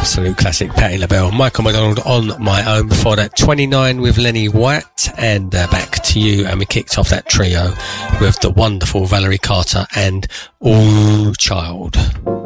Absolute classic, Patti LaBelle. Michael McDonald, On My Own. Before that, 29 with Lenny White, and Back to You. And we kicked off that trio with the wonderful Valerie Carter and All Child.